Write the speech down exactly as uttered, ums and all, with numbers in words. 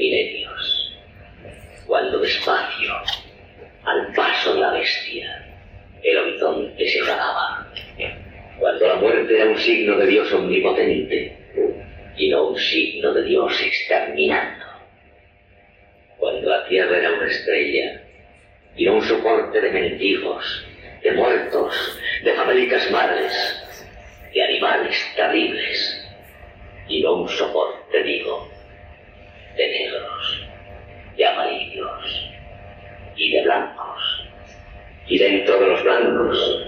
milenios, cuando despacio, al paso de la bestia, el horizonte se apagaba, cuando la muerte era un signo de Dios omnipotente y no un signo de Dios exterminando, cuando la tierra era una estrella y no un soporte de mendigos, de muertos, de famélicas madres, de animales terribles, y no un soporte, digo, de negros, de amarillos y de blancos, y dentro de los blancos